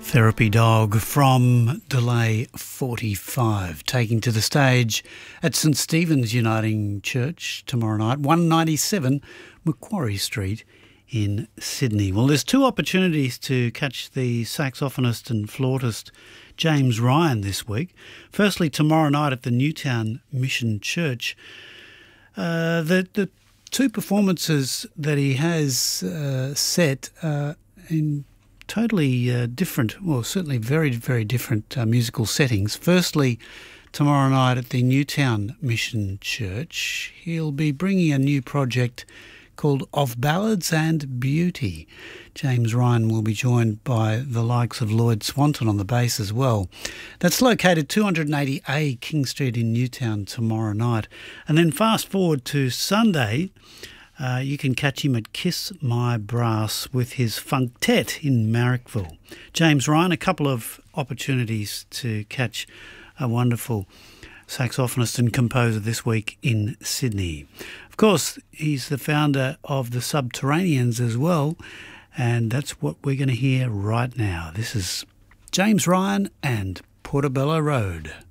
Therapy Dog from Delay 45, taking to the stage at St Stephen's Uniting Church tomorrow night, 197 Macquarie Street in Sydney. Well, there's two opportunities to catch the saxophonist and flautist James Ryan this week. Firstly, tomorrow night at the Newtown Mission Church. The two performances that he has set in totally different, well, certainly very, very different musical settings. Firstly, tomorrow night at the Newtown Mission Church, he'll be bringing a new project called Of Ballads and Beauty. James Ryan will be joined by the likes of Lloyd Swanton on the bass as well. That's located 280A King Street in Newtown tomorrow night. And then fast forward to Sunday, you can catch him at Kiss My Brass with his Funktet in Marrickville. James Ryan, a couple of opportunities to catch a wonderful saxophonist and composer this week in Sydney. Of course, he's the founder of the Subterraneans as well, and that's what we're going to hear right now. This is James Ryan and Portobello Road.